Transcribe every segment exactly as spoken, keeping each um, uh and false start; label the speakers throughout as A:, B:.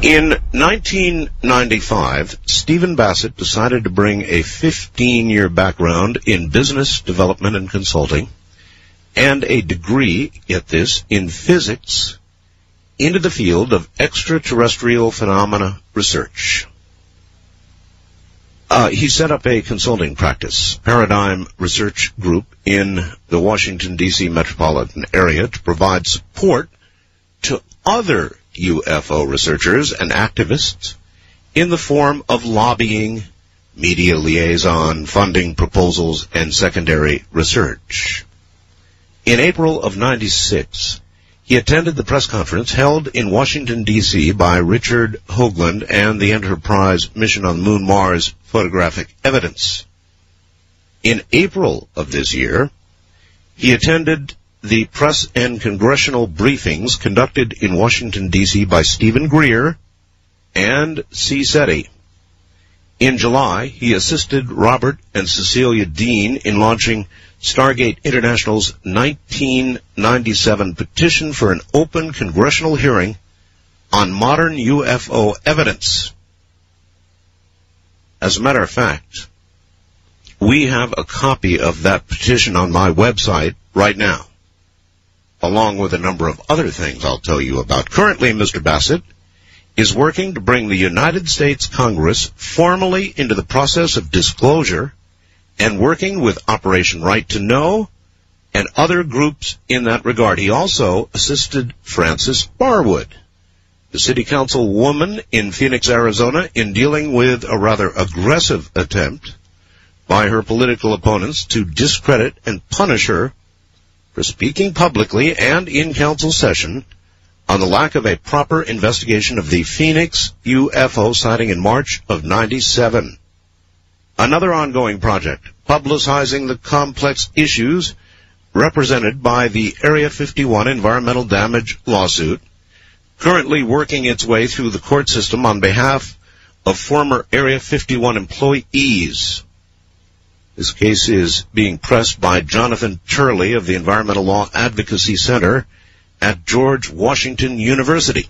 A: In nineteen ninety-five, Stephen Bassett decided to bring a fifteen-year background in business development and consulting and a degree, get this, in physics into the field of extraterrestrial phenomena research. Uh, he set up a consulting practice, Paradigm Research Group, in the Washington, D C metropolitan area to provide support to other U F O researchers and activists in the form of lobbying, media liaison, funding proposals, and secondary research. In April of ninety-six, he attended the press conference held in Washington, D C by Richard Hoagland and the Enterprise Mission on the Moon Mars Photographic Evidence. In April of this year, he attended the press and congressional briefings conducted in Washington, D C by Stephen Greer and C. SETI. In July, he assisted Robert and Cecilia Dean in launching Stargate International's nineteen ninety-seven petition for an open congressional hearing on modern U F O evidence. As a matter of fact, we have a copy of that petition on my website right now, along with a number of other things I'll tell you about. Currently, Mister Bassett is working to bring the United States Congress formally into the process of disclosure and working with Operation Right to Know and other groups in that regard. He also assisted Frances Barwood, the city council woman in Phoenix, Arizona, in dealing with a rather aggressive attempt by her political opponents to discredit and punish her for speaking publicly and in council session on the lack of a proper investigation of the Phoenix U F O sighting in March of ninety-seven. Another ongoing project, publicizing the complex issues represented by the Area fifty-one environmental damage lawsuit, currently working its way through the court system on behalf of former Area fifty-one employees. This case is being pressed by Jonathan Turley of the Environmental Law Advocacy Center at George Washington University.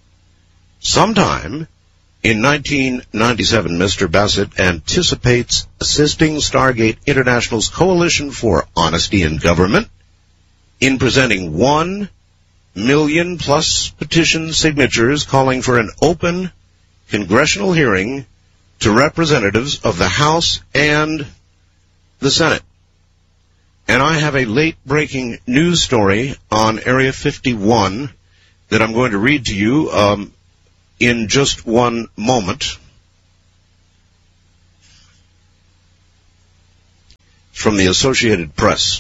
A: Sometime in nineteen ninety-seven, Mister Bassett anticipates assisting Stargate International's Coalition for Honesty in Government in presenting one million plus petition signatures calling for an open congressional hearing to representatives of the House and the Senate. And I have a late-breaking news story on Area fifty-one that I'm going to read to you um, in just one moment. From the Associated Press.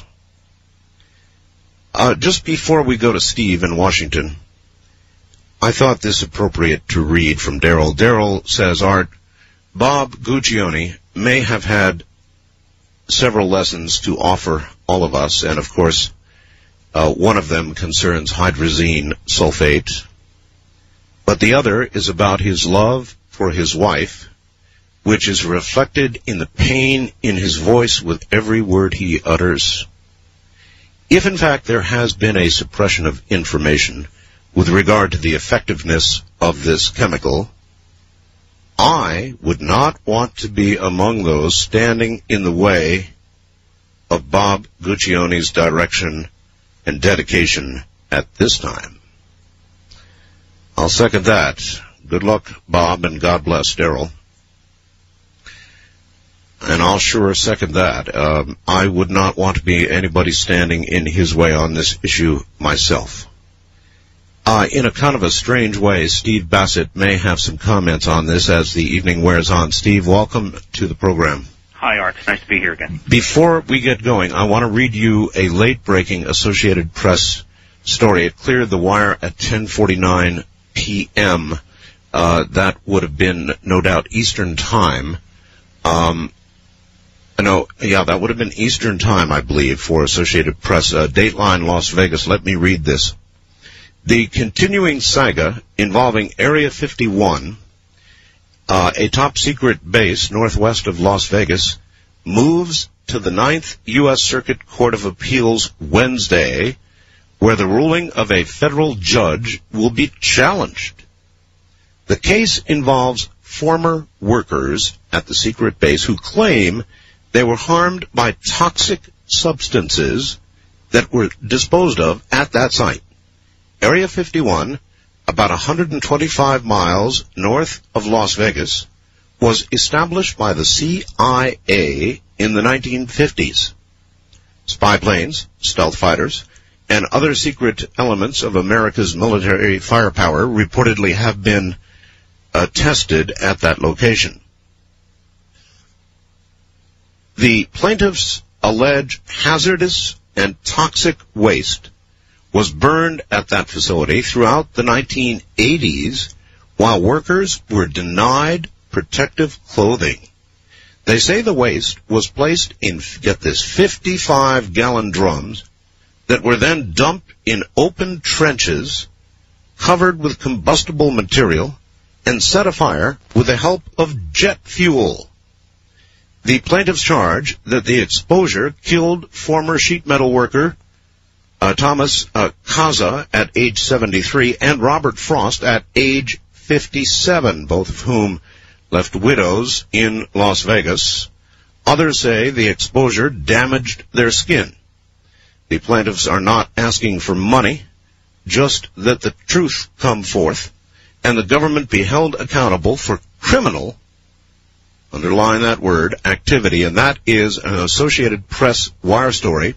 A: Uh, just before we go to Steve in Washington, I thought this appropriate to read from Daryl. Daryl says, Art, Bob Guccione may have had several lessons to offer all of us, and of course, uh, one of them concerns hydrazine sulfate, but the other is about his love for his wife, which is reflected in the pain in his voice with every word he utters. If, in fact, there has been a suppression of information with regard to the effectiveness of this chemical, I would not want to be among those standing in the way of Bob Guccione's direction and dedication at this time. I'll second that. Good luck, Bob, and God bless, Daryl. And I'll sure second that. Um, I would not want to be anybody standing in his way on this issue myself. Uh, in a kind of a strange way, Steve Bassett may have some comments on this as the evening wears on. Steve, welcome to the program.
B: Hi, Art. Nice to be here again.
A: Before we get going, I want to read you a late-breaking Associated Press story. It cleared the wire at ten forty-nine p.m. Uh, that would have been, no doubt, Eastern Time. Um, no, yeah, that would have been Eastern Time, I believe, for Associated Press. Uh, Dateline Las Vegas. Let me read this. The continuing saga involving Area fifty-one, uh, a top-secret base northwest of Las Vegas, moves to the Ninth U S Circuit Court of Appeals Wednesday, where the ruling of a federal judge will be challenged. The case involves former workers at the secret base who claim they were harmed by toxic substances that were disposed of at that site. Area fifty-one, about one hundred twenty-five miles north of Las Vegas, was established by the C I A in the nineteen fifties. Spy planes, stealth fighters, and other secret elements of America's military firepower reportedly have been uh, tested at that location. The plaintiffs allege hazardous and toxic waste was burned at that facility throughout the nineteen eighties while workers were denied protective clothing. They say the waste was placed in, get this, fifty-five gallon drums that were then dumped in open trenches covered with combustible material and set afire with the help of jet fuel. The plaintiffs charge that the exposure killed former sheet metal worker uh, Thomas uh, Kaza at age seventy-three and Robert Frost at age fifty-seven, both of whom left widows in Las Vegas. Others say the exposure damaged their skin. The plaintiffs are not asking for money, just that the truth come forth and the government be held accountable for criminal, underline that word, activity, and that is an Associated Press wire story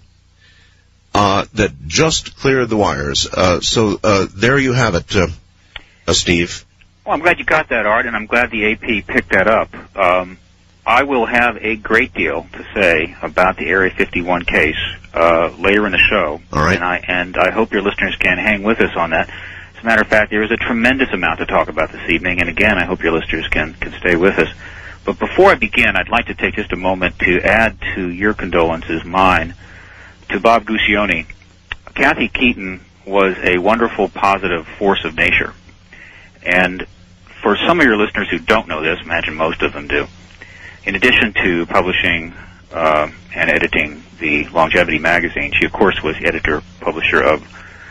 A: uh, that just cleared the wires. Uh, so uh, there you have it, uh, uh, Steve.
B: Well, I'm glad you got that, Art, and I'm glad the A P picked that up. Um, I will have a great deal to say about the Area fifty-one case uh, later in the show.
A: All right.
B: And I, and I hope your listeners can hang with us on that. As a matter of fact, there is a tremendous amount to talk about this evening, and again, I hope your listeners can, can stay with us. But before I begin, I'd like to take just a moment to add to your condolences, mine, to Bob Guccione. Kathy Keaton was a wonderful, positive force of nature. And for some of your listeners who don't know this, imagine most of them do, in addition to publishing uh, and editing the Longevity magazine, she, of course, was editor-publisher of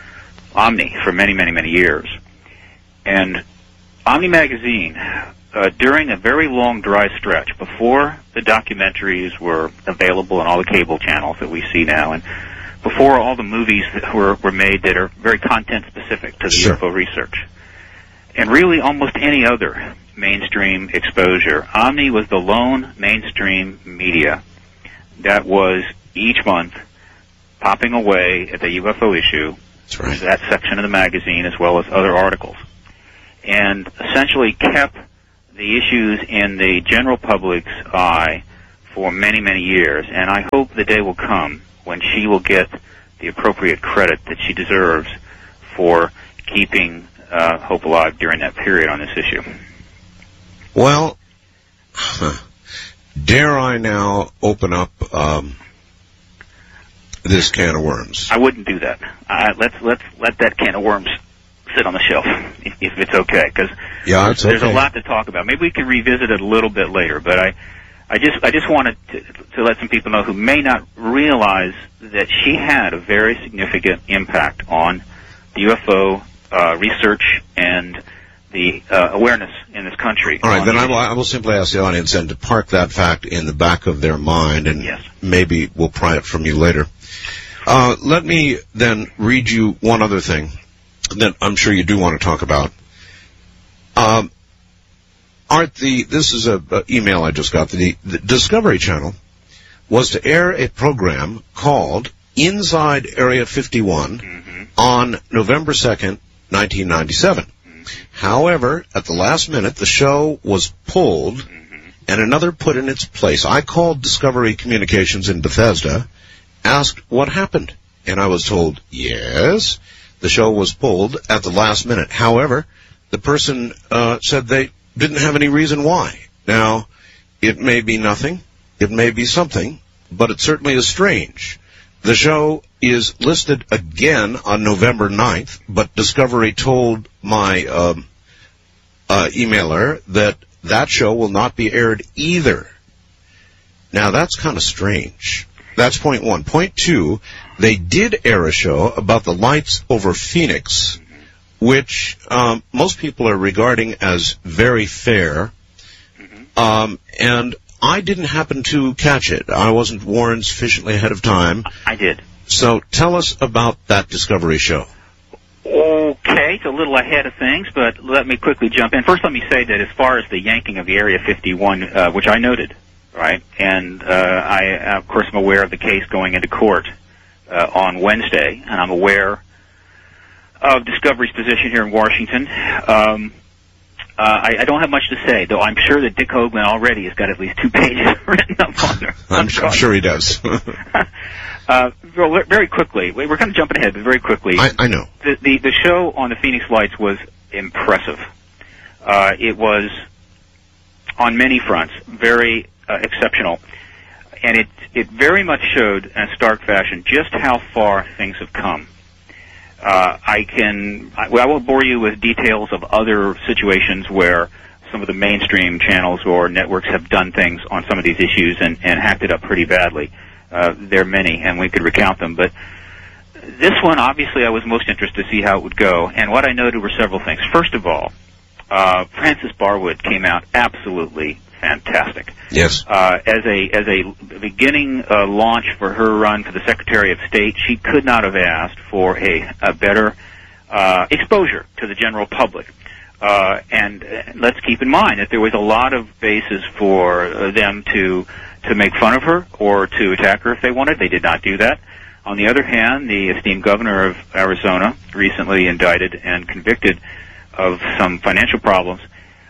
B: Omni for many, many, many years. And Omni magazine, uh, during a very long dry stretch, before the documentaries were available on all the cable channels that we see now, and before all the movies that were, were made that are very content-specific to the
A: Sure.
B: U F O research, and really almost any other mainstream exposure, Omni was the lone mainstream media that was each month popping away at the U F O issue,
A: That's right.
B: that section of the magazine, as well as other articles, and essentially kept the issues in the general public's eye for many, many years. And I hope the day will come when she will get the appropriate credit that she deserves for keeping uh, hope alive during that period on this issue.
A: Well, huh, dare I now open up um, this can of worms?
B: I wouldn't do that. Uh, let's let's let that can of worms sit on the shelf, if, if it's okay, because
A: yeah, it's
B: there's
A: okay.
B: a lot to talk about. Maybe we can revisit it a little bit later, but I, I just I just wanted to, to let some people know who may not realize that she had a very significant impact on the U F O uh, research and the uh, awareness in this country.
A: All right, then I will, I will simply ask the audience then to park that fact in the back of their mind, and
B: yes.
A: maybe we'll pry it from you later. Uh, let me then read you one other thing that I'm sure you do want to talk about. Um, Art, the this is a, a email I just got. The, the Discovery Channel was to air a program called Inside Area fifty-one mm-hmm. on November second, nineteen ninety-seven. Mm-hmm. However, at the last minute, the show was pulled mm-hmm. and another put in its place. I called Discovery Communications in Bethesda, asked what happened, and I was told, yes, the show was pulled at the last minute. However, the person uh, said they didn't have any reason why. Now, it may be nothing, it may be something, but it certainly is strange. The show is listed again on November ninth, but Discovery told my um, uh, emailer that that show will not be aired either. Now, that's kind of strange. That's point one. Point two, they did air a show about the lights over Phoenix which um, most people are regarding as very fair, mm-hmm. um, and I didn't happen to catch it. I wasn't warned sufficiently ahead of time.
B: I did.
A: So tell us about that Discovery show.
B: Okay, it's a little ahead of things, but let me quickly jump in. First, let me say that as far as the yanking of the Area fifty-one, uh, which I noted, right, and uh, I, of course, am aware of the case going into court uh, on Wednesday, and I'm aware of Discovery's position here in Washington. Um, uh, I, I don't have much to say, though I'm sure that Dick Hoagland already has got at least two pages written up on there.
A: I'm, I'm sure he does.
B: Uh, very quickly, we're kind of jumping ahead, but very quickly.
A: I, I know.
B: The, the, the show on the Phoenix Lights was impressive. Uh, it was, on many fronts, very uh, exceptional. And it, it very much showed in a stark fashion just how far things have come. Uh, I can, I, well, I won't bore you with details of other situations where some of the mainstream channels or networks have done things on some of these issues and, and hacked it up pretty badly. Uh, there are many, and we could recount them. But this one, obviously, I was most interested to see how it would go. And what I noted were several things. First of all, uh, Frances Barwood came out absolutely fantastic.
A: Yes.
B: Uh, as a as a beginning uh, launch for her run for the Secretary of State, she could not have asked for a, a better uh, exposure to the general public. Uh, and uh, let's keep in mind that there was a lot of basis for uh, them to to make fun of her or to attack her if they wanted. They did not do that. On the other hand, the esteemed governor of Arizona, recently indicted and convicted of some financial problems,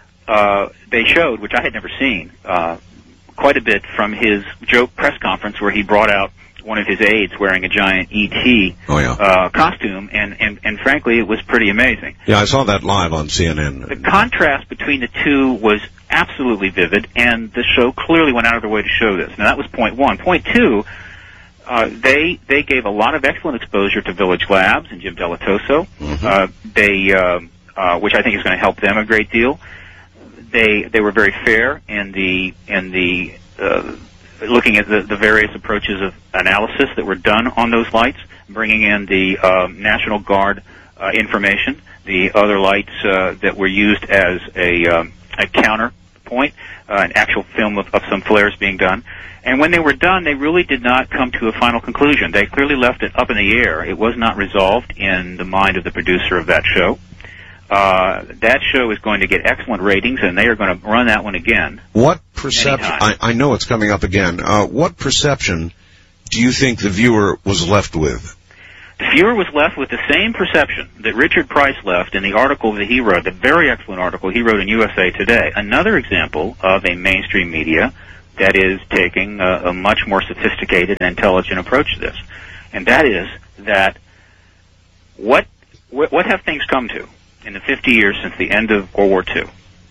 B: uh, they showed, which I had never seen, uh, quite a bit from his joke press conference where he brought out one of his aides wearing a giant E T
A: oh, yeah.
B: uh, costume, and, and, and frankly, it was pretty amazing.
A: Yeah, I saw that live on C N N.
B: The contrast between the two was absolutely vivid, and the show clearly went out of their way to show this. Now, that was point one. Point two, uh, they they gave a lot of excellent exposure to Village Labs and Jim Delatoso,
A: mm-hmm.
B: uh, they, uh, uh, which I think is going to help them a great deal. They they were very fair in the in the uh, looking at the, the various approaches of analysis that were done on those lights, bringing in the uh, National Guard uh, information, the other lights uh, that were used as a, um, a counterpoint, uh, an actual film of, of some flares being done. And when they were done, they really did not come to a final conclusion. They clearly left it up in the air. It was not resolved in the mind of the producer of that show. Uh, that show is going to get excellent ratings, and they are going to run that one again.
A: What perception, I, I know it's coming up again, uh, what perception do you think the viewer was left with?
B: The viewer was left with the same perception that Richard Price left in the article that he wrote, the very excellent article he wrote in U S A Today. Another example of a mainstream media that is taking a, a much more sophisticated and intelligent approach to this. And that is that what, what have things come to in the fifty years since the end of World War Two,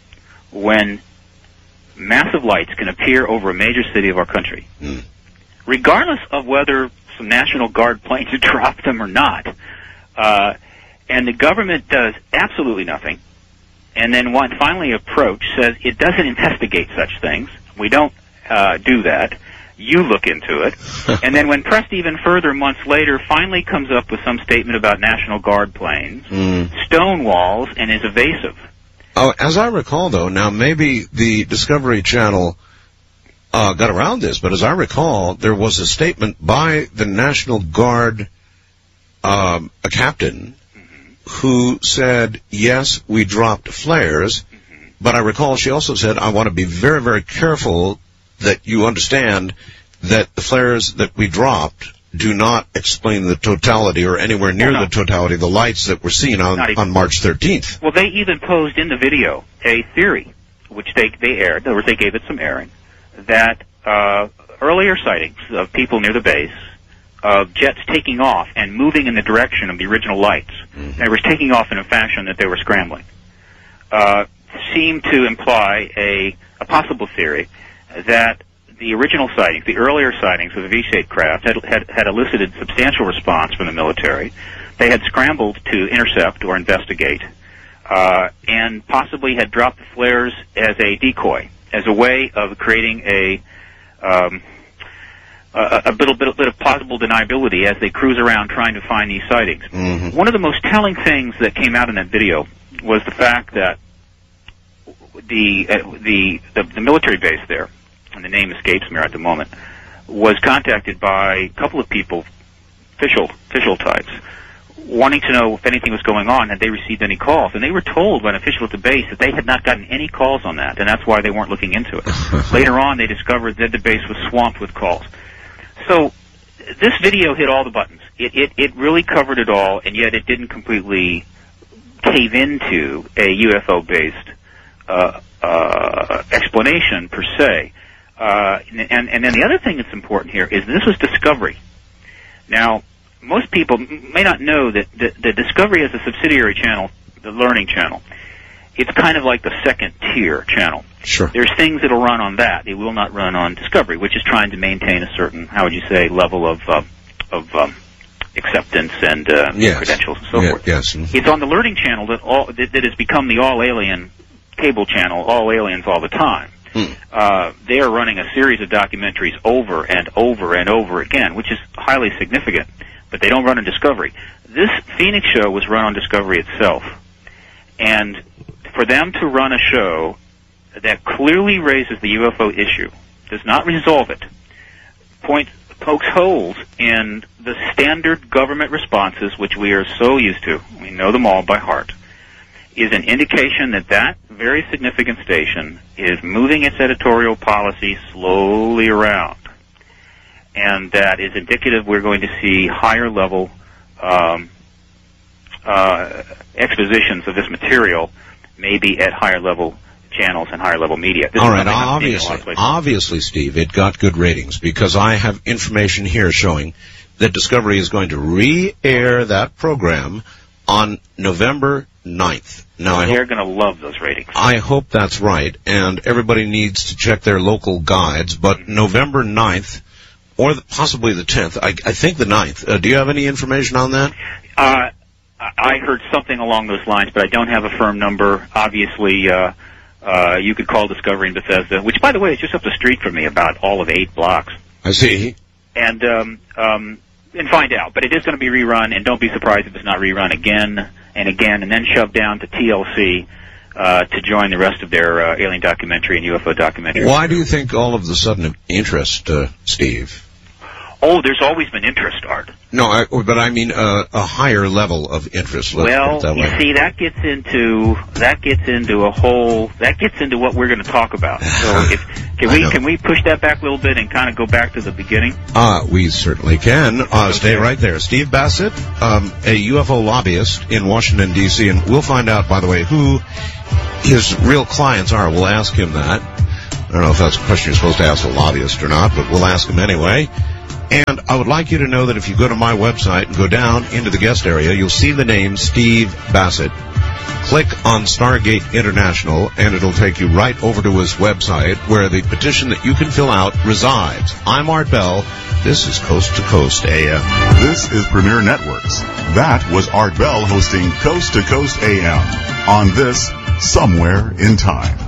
B: when massive lights can appear over a major city of our country, mm. regardless of whether some National Guard planes drop them or not, uh, and the government does absolutely nothing, and then one finally approach says it doesn't investigate such things. We don't uh, do that. You look into it. And then when pressed even further months later, finally comes up with some statement about National Guard planes, mm. stonewalls, and is evasive.
A: Oh, as I recall, though, now maybe the Discovery Channel uh, got around this, but as I recall, there was a statement by the National Guard, um, a captain, mm-hmm. who said, yes, we dropped flares, mm-hmm. but I recall she also said, I want to be very, very careful that you understand that the flares that we dropped do not explain the totality or anywhere near well, no. the totality of the lights that were seen on, on March thirteenth.
B: Well, they even posed in the video a theory, which they, they aired, in other words, they gave it some airing, that uh, earlier sightings of people near the base, of jets taking off and moving in the direction of the original lights, mm-hmm. they were taking off in a fashion that they were scrambling, uh, seemed to imply a, a possible theory that the original sightings, the earlier sightings of the V-shaped craft, had, had, had elicited substantial response from the military. They had scrambled to intercept or investigate, uh, and possibly had dropped the flares as a decoy, as a way of creating a um, uh, a little bit, a bit of plausible deniability as they cruise around trying to find these sightings.
A: Mm-hmm.
B: One of the most telling things that came out in that video was the fact that the, uh, the, the, the military base there, and the name escapes me at the moment, was contacted by a couple of people, official, official types, wanting to know if anything was going on, had they received any calls. And they were told by an official at the base that they had not gotten any calls on that, and that's why they weren't looking into it. Later on, they discovered that the base was swamped with calls. So this video hit all the buttons. It, it, it really covered it all, and yet it didn't completely cave into a U F O-based uh, uh, explanation, per se. Uh, and, and then the other thing that's important here is this was Discovery. Now, most people may not know that the, the Discovery is a subsidiary channel, the Learning Channel. It's kind of like the second-tier channel.
A: Sure.
B: There's things that will run on that. It will not run on Discovery, which is trying to maintain a certain, how would you say, level of uh, of um, acceptance and uh,
A: yes.
B: credentials and so
A: yeah,
B: forth.
A: Yes. Mm-hmm.
B: It's on the Learning Channel that, all, that, that has become the all-alien cable channel, all aliens all the time.
A: Hmm.
B: Uh, they are running a series of documentaries over and over and over again, which is highly significant, but they don't run on Discovery. This Phoenix show was run on Discovery itself, and for them to run a show that clearly raises the U F O issue, does not resolve it, point, pokes holes in the standard government responses, which we are so used to, we know them all by heart, is an indication that that very significant station is moving its editorial policy slowly around. And that is indicative we're going to see higher level um, uh, expositions of this material, maybe at higher level channels and higher level media. This
A: All right, obviously, obviously, Steve, it got good ratings because I have information here showing that Discovery is going to re-air that program on November ninth. Now, I
B: They're
A: hope,
B: going to love those ratings.
A: I hope that's right, and everybody needs to check their local guides, but mm-hmm. November ninth, or the, possibly the tenth, I, I think the ninth. Uh, do you have any information on that?
B: Uh, I heard something along those lines, but I don't have a firm number. Obviously, uh, uh, you could call Discovery in Bethesda, which, by the way, is just up the street from me, about all of eight blocks.
A: I see.
B: And, um, um, and find out. But it is going to be rerun, and don't be surprised if it's not rerun again and again, and then shoved down to T L C uh, to join the rest of their uh, alien documentary and U F O documentary.
A: Why do you think all of the sudden interest, uh, Steve?
B: Oh, there's always been interest, Art.
A: No, I, but I mean uh, a higher level of interest. Let's
B: well,
A: that
B: you
A: way.
B: see, that gets into that gets into a whole that gets into what we're going to talk about. So, if, can we can we push that back a little bit and kind of go back to the beginning?
A: Uh, we certainly can. Uh,
B: okay.
A: Stay right there. Steve Bassett, um, a U F O lobbyist in Washington, D C, and we'll find out, by the way, who his real clients are. We'll ask him that. I don't know if that's a question you're supposed to ask a lobbyist or not, but we'll ask him anyway. And I would like you to know that if you go to my website and go down into the guest area, you'll see the name Steve Bassett. Click on Stargate International, and it'll take you right over to his website where the petition that you can fill out resides. I'm Art Bell. This is Coast to Coast A M.
C: This is Premier Networks. That was Art Bell hosting Coast to Coast A M on this Somewhere in Time.